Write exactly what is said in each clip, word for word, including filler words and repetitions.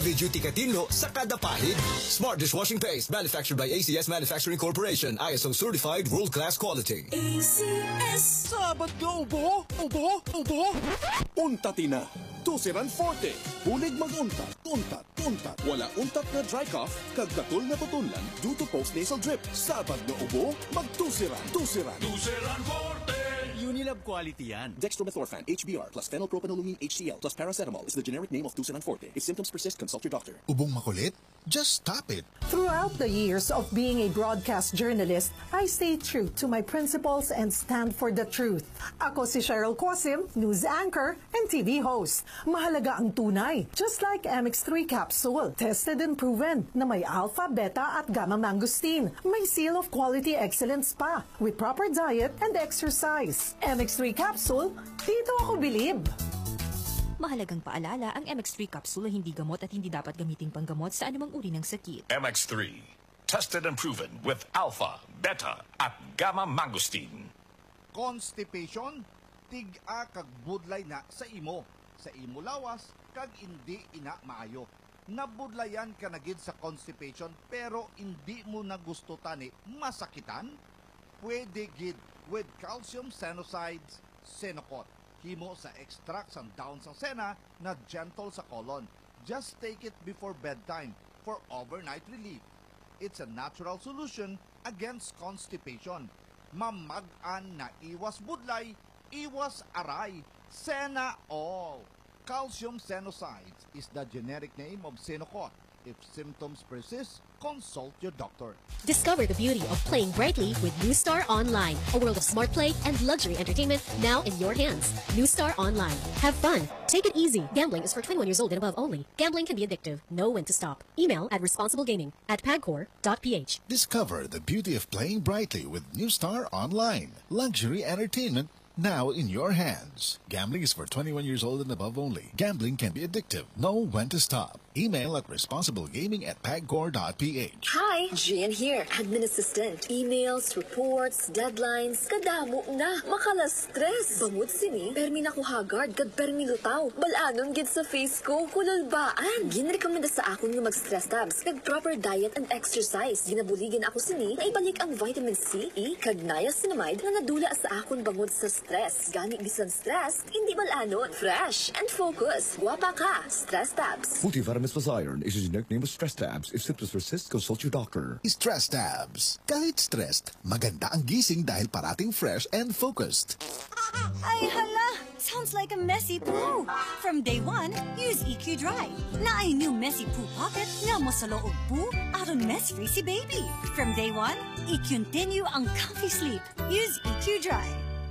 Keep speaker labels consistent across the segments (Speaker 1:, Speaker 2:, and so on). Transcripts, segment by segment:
Speaker 1: heavy-duty katinlo sa kada pahid. Smart dishwashing paste manufactured by A C S Manufacturing Corporation. I S O certified world-class quality.
Speaker 2: A C S.
Speaker 3: Sabat nga ubo, ubo, ubo. Untatina. Tusiran Forte. Bulig mag-untat, untat, untat. Wala untat na dry cough, kagkatul na tutunlan due to post-nasal drip. Sabat nga ubo, magtusiran, tusiran.
Speaker 4: Tusiran Forte.
Speaker 5: Unilab quality yan.
Speaker 3: Dextromethorphan, H B R, plus phenylpropanolumine H C L, plus paracetamol is the generic name of Tusiran Forte. If symptoms persist, consult your doctor.
Speaker 6: Ubong makulit? Just stop it.
Speaker 7: Throughout the years of being a broadcast journalist, I stay true to my principles and stand for the truth. Ako si Cheryl Quasim, news anchor and T V host. Mahalaga ang tunay, just like M X three capsule. Tested and proven na may alpha, beta at gamma mangosteen. May seal of quality excellence pa with proper diet and exercise. M X three capsule, dito ako bilib.
Speaker 8: Mahalagang paalala, ang M X three capsule ay hindi gamot at hindi dapat gamiting panggamot sa anumang uri ng sakit.
Speaker 4: M X three, tested and proven with alpha, beta, at gamma mangosteen.
Speaker 9: Constipation, tig-a kag budlay na sa imo. Sa imo lawas, kag hindi ina maayo. Nabudlayan ka na gid sa constipation pero hindi mo na gusto tani masakitan? Pwede gid with calcium senosides, Senocot. Himo sa extract sa dahon sa sena na gentle sa colon. Just take it before bedtime for overnight relief. It's a natural solution against constipation. Mamag-an na iwas budlay, iwas aray, Sena all. Calcium Senosides is the generic name of Senocot. If symptoms persist, consult your doctor.
Speaker 10: Discover the beauty of playing brightly with New Star Online, a world of smart play and luxury entertainment now in your hands. New Star Online. Have fun. Take it easy. Gambling is for twenty-one years old and above only. Gambling can be addictive. Know when to stop. Email at responsiblegaming at pagcor dot p h.
Speaker 6: Discover the beauty of playing brightly with New Star Online. Luxury entertainment now in your hands. Gambling is for twenty-one years old and above only. Gambling can be addictive. Know when to stop. Email at responsiblegaming at pagcor dot p h.
Speaker 11: Hi, Gian here, admin assistant. Emails, reports, deadlines, kadamo na. Makala-stress. Bangod sini, permi na ko hagard, kag permi lutaw. Balanon gid sa face ko, kululbaan. Ginrekomenda sa akon nga mag-stress tabs, kag proper diet and exercise. Ginabuligan ako sini, na ibalik ang vitamin C, E, kag niacinamide na nadula sa akon bangod sa stress. Gani bisan stress, hindi balanon. Fresh and focus. Guwapa ka, stress tabs.
Speaker 12: Multivitamins plus iron is a generic name of stress tabs. If symptoms persist, consult your doctor.
Speaker 6: Stress tabs. Kahit stressed, maganda ang gising dahil parating fresh and focused.
Speaker 2: Ay hala! Sounds like a messy poo. From day one, use E Q Dry. Na ay new messy poo pocket nga mo sa loob poo aron mess-free si baby. From day one, i-continue ang comfy sleep. Use E Q Dry.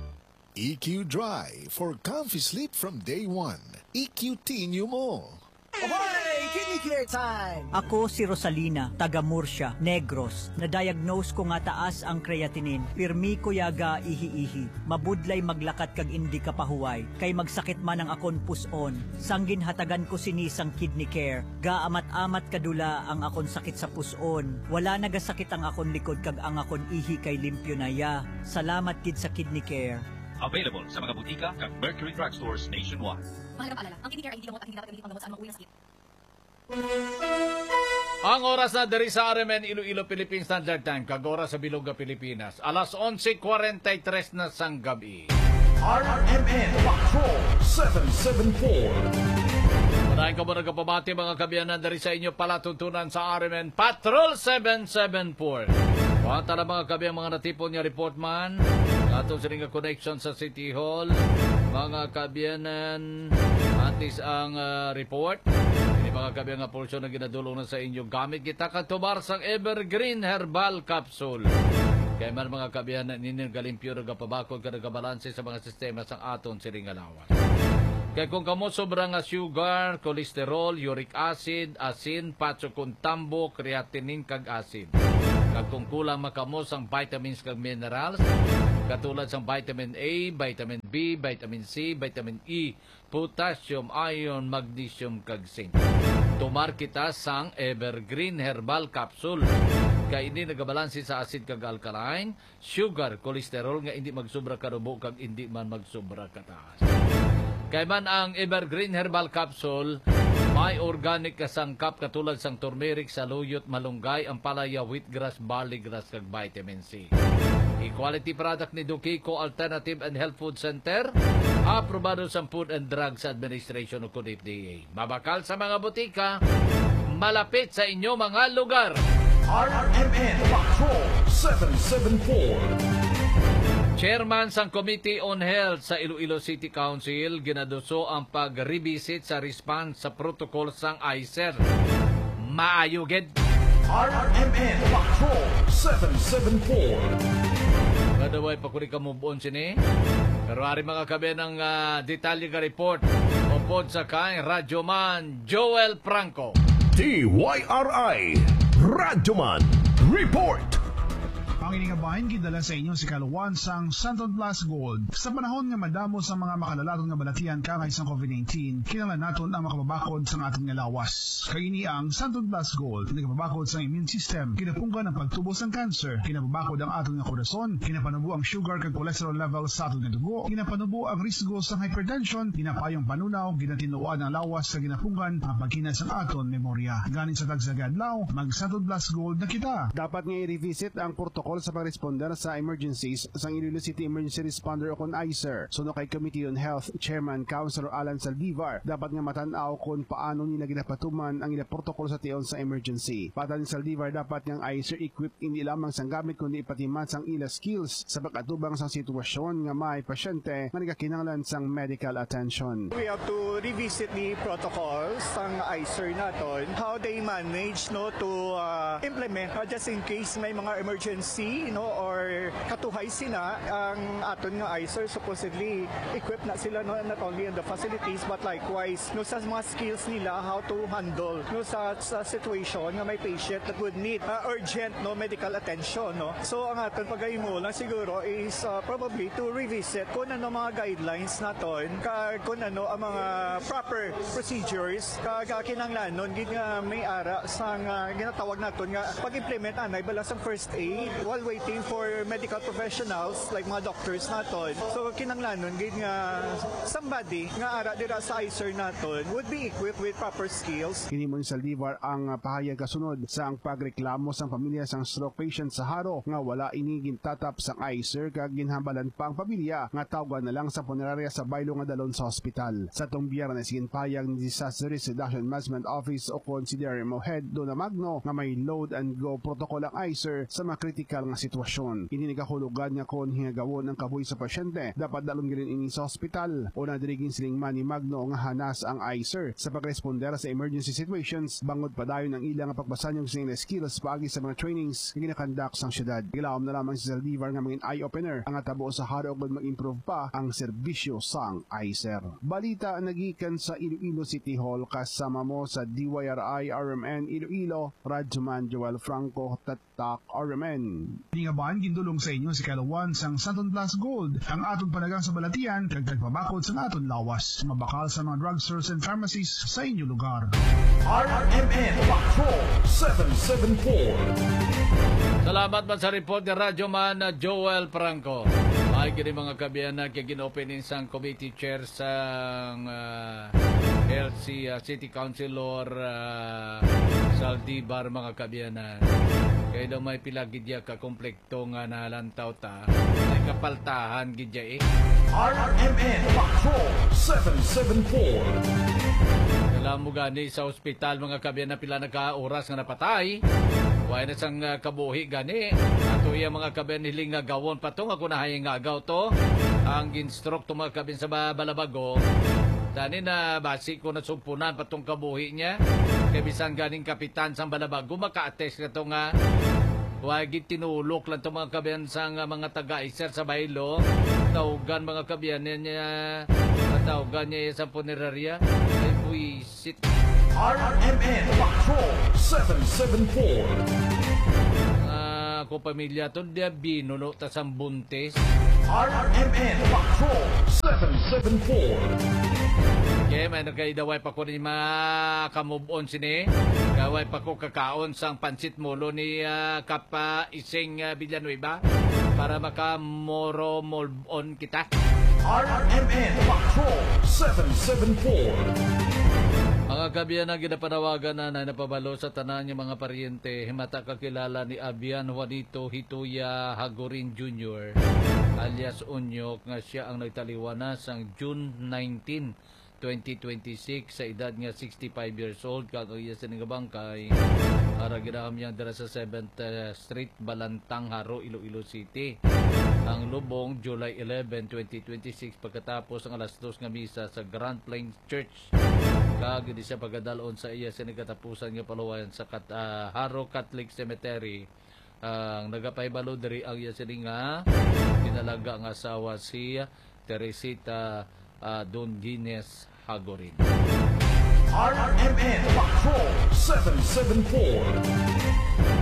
Speaker 6: E Q Dry for comfy sleep from day one. E Q Tinyo mo.
Speaker 13: Ahoy! Kidney Care time!
Speaker 14: Ako si Rosalina, taga Murcia, Negros. Na-diagnose ko nga taas ang creatinine. Pirmi ko yaga ihi-ihi. Mabudlay maglakat kag indi ka pahuway. Kay magsakit man ang akon puson. Sanggin hatagan ko sinisang Kidney Care. Gaamat-amat kadula ang akon sakit sa puson. Wala nagasakit ang akon likod kag ang akon ihi kay limpyo na ya. Salamat kid sa Kidney Care.
Speaker 4: Available sa mga butika kag Mercury Drugstores nationwide.
Speaker 8: Mahalagang paalala, ang Kidney Care ay hindi gamot at hindi dapat gamitin panggamot sa anumang uri ng sakit.
Speaker 15: Ang oras na dari sa R M N Iloilo Philippine Standard Time, kag oras sa Bilog Pilipinas, alas onse kuwarenta y tres na sang gabi.
Speaker 4: R M N Patrol seven seven four.
Speaker 15: Manahin ka muna kapabati mga kabiyanan dari sa inyo palatuntunan sa R M N Patrol seven seven four. Wata na mga kabiyang mga natipon niya report man, ato sa ring connection sa City Hall, mga kabiyanan, antis ang uh, report. Ini mga kabiyang nga porsyon na ginadulong na sa inyo gamit kita katubar sang Evergreen Herbal Capsule. Kaya man mga kabiyanan, ninyo galimpyo na kapabakod ka nagabalanse sa mga sistema sang aton siring alawan. Kaya kung kamo sobrang sugar, cholesterol, uric acid, asin, patsokuntambo, creatinine kag acid. Kag kung kulang makamo sang vitamins kag minerals, katulad sang vitamin A, vitamin B, vitamin C, vitamin E, potassium, iron, magnesium kag zinc. Tumar kita sang Evergreen Herbal Capsule. Kaya hindi nagabalansi sa acid kag alkaline, sugar, cholesterol nga hindi magsubra karubo kag hindi man magsubra kataas. Kaya man ang Evergreen Herbal Capsule, May organic kasangkap katulad sang turmeric, saluyot, malunggay, ampalaya, wheatgrass, barley grass kag vitamin C. E-quality product ni Dukiko Alternative and Health Food Center, aprobado sa Food and Drugs Administration o F D A. Mabakal sa mga butika, malapit sa inyo mga lugar.
Speaker 3: R M N Patrol seven seven four.
Speaker 15: Chairman sang Committee on Health sa Iloilo City Council ginaduso ang pag-revisit sa response sa protocol sang I C E R. Maayo gid.
Speaker 3: R M N Patrol seven seven four.
Speaker 15: Kadaway pa kuni ka move on sini. Pero ari mga kabe ng uh, detalye nga report upod sa kay Radyoman Joel Franco.
Speaker 16: T Y R I Radyoman Report.
Speaker 17: Ang inigabahin gidala sa inyo si Kaluwan sang Santon Plus Gold. Sa panahon nga madamo sa mga makalalaton nga balatian kangay sang COVID nineteen, kinahanglan naton ang makababakod sa aton nga lawas. Kay ini ang Santon Plus Gold, nagababakod sa immune system, kinapunggan ang pagtubos ng cancer, kinababakod ang aton nga korason, kinapanubo ang sugar kag cholesterol level sa aton nga dugo, kinapanubo ang risgo sa hypertension, kinapayong panunaw, ginatinuan ang lawas sa ginapunggan ang pagkinas ng aton memorya. Ganin sa tagsagadlaw, mag Santon Plus Gold na kita.
Speaker 18: Dapat nga i-revisit ang protocol sa pag-responder sa emergencies sa Iloilo City Emergency Responder o kon I C E R. Suno kay Committee on Health Chairman Councilor Alan Saldivar, dapat nga matanaw kung paano nila ginapatuman ang ila protocol sa tion sa emergency. Patan ni Saldivar, dapat nga I C E R equipped hindi lamang sang gamit kundi ipatiman sang ila skills sa pagkatubang sang sitwasyon nga may pasyente nga nagakinahanglan sang medical attention.
Speaker 19: We have to revisit the protocols sang I C E R naton, how they manage no to uh, implement uh, just in case may mga emergency no or katuhay sila ang aton nga I C E R supposedly equipped na sila no not only in the facilities but likewise no sa mga skills nila how to handle no sa, sa situation nga may patient that would need uh, urgent no medical attention no. So ang aton pagahimo lang siguro is uh, probably to revisit kung ano mga guidelines naton kag kung ano ang mga proper procedures kag kinahanglanon gid nga may ara sang uh, ginatawag naton nga pag-implement anay bala sa first aid while waiting for medical professionals like mga doctors naton. So kinahanglanon gid nga somebody nga ara dira sa I C E R naton would be equipped with proper skills.
Speaker 18: Kini mo ni Saldivar ang pahayag kasunod sa ang pagreklamo sang pamilya sang stroke patient sa Haro nga wala ini gintatap sang I C E R kag ginhambalan pa ang pamilya nga tawgan na lang sa punerarya sa baylo nga dalon sa ospital. Sa tong Biyernes ginpayag ni Disaster Risk Reduction Management Office o kon C D R M O Head Dona Magno nga may load and go protocol ang I C E R sa mga critical nga sitwasyon. Ini nagahulugan nga kon hingagawon ang kabuhi sa pasyente, dapat dalon gilin ini sa ospital o nadirigin siling Manny Magno nga hanas ang I C E R sa pagresponder sa emergency situations bangod padayon ang ilang pagbasanyog sa ilang skills paagi sa mga trainings nga ginakandak sang syudad. Gilawom na lamang si Saldivar nga maging eye-opener ang atabo sa Haro ug mag-improve pa ang serbisyo sang I C E R. Balita nagikan sa Iloilo City Hall kasama mo sa D Y R I R M N Iloilo, Radyoman Joel Franco, Tatak R M N.
Speaker 17: Ningabahan gindulong sa inyo si Kaluwan sang Santon Plus Gold, ang aton panagang sa balatian kag tagpabakod sa aton lawas. Mabakal sa mga drugstores and pharmacies sa inyo lugar.
Speaker 3: R M N Patrol seven seven four.
Speaker 15: Salamat man sa report ni Radyoman Joel Franco. Ay kini mga kabiyan na kigin-opening sang committee chair sang uh, L C uh, City Councilor uh, Saldivar mga kabiyan na. Kaya daw may pila gidya ka komplekto nga nalantaw ta. May kapaltahan gidya eh.
Speaker 3: R M N Patrol seven seven four.
Speaker 15: Alam mo gani sa ospital mga kabiyan na pila nagka-oras nga napatay. Why na sang uh, kabuhi gani. Ato iya mga kabiyan hiling nga gawon pa to. Nga kunahayang nga agaw to. Ang ginstrok to mga kabiyan sa Balabago. Dani na basi ko na sumpunan patong kabuhi niya. Kaya bisan ganing kapitan sa Balabago, maka-attest na ito nga. Wagit tinulok lang ito mga kabiyan sa mga taga-iser sa Baylo. Taugan mga kabiyan niya. Taugan niya sa punerarya. Ay buisit.
Speaker 3: R M N Patrol seven seven four.
Speaker 15: Ah, ako pamilya to, dia binuno ta sa buntis.
Speaker 3: R M N Patrol seven seven four.
Speaker 15: Okay, may nagkay daway pa ko ni makamove on sini. Daway pa ko kakaon sang pansit molo ni uh, Kapa Ising uh, Villanueva para makamoro move on kita.
Speaker 3: R M N Patrol seven seven four.
Speaker 15: Mga Mga kabiyan na ginapanawagan na na napabalo sa tanan niya mga paryente, himata kakilala ni Abian Juanito Hituya Hagorin Junior alias Onyok nga siya ang nagtaliwanas ang June nineteenth, twenty twenty-six sa edad nga sixty-five years old kag iya sa bangkay para ginaham niya dira sa seventh Street Balantang Haro, Iloilo City. Ang lubong July eleventh, twenty twenty-six pagkatapos ang alas dos nga misa sa Grand Plains Church kag di siya pagadalon sa iya sa katapusan nga paluwayan sa Kat, uh, Haro Catholic Cemetery. Ang uh, nagapahibalo diri ang iya sini nga dinalaga ang asawa si Teresita uh, Don Gines Hagorin.
Speaker 16: R M N Patrol seven seven four